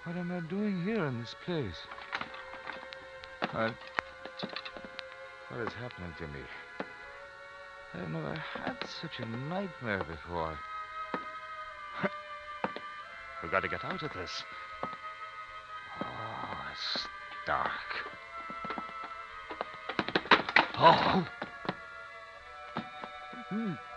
What am I doing here in this place? What is happening to me? I've never had such a nightmare before. We've got to get out of this. Oh, it's dark. Oh!